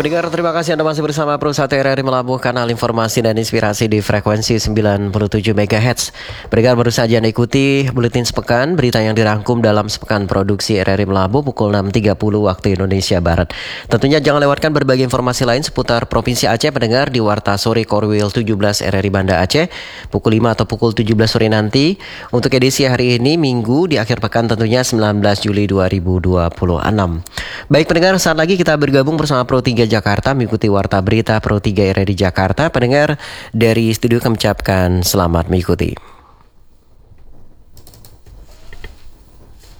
Pendengar, terima kasih Anda masih bersama Pro 1 RRI Melabuh, kanal informasi dan inspirasi di frekuensi 97 MHz. Pendengar, baru saja Anda ikuti Buletin Sepekan, berita yang dirangkum dalam Sepekan Produksi RRI Melabuh pukul 6.30 waktu Indonesia Barat. Tentunya jangan lewatkan berbagai informasi lain seputar Provinsi Aceh, pendengar, di Warta Sore Korwil 17 RRI Banda Aceh, pukul 5 atau pukul 17 sore nanti. Untuk edisi hari ini, Minggu, di akhir pekan tentunya 19 Juli 2026. Baik pendengar, saat lagi kita bergabung bersama Pro 3 Jakarta mengikuti Warta Berita Pro 3 RRI Jakarta. Pendengar, dari studio kami ucapkan selamat mengikuti.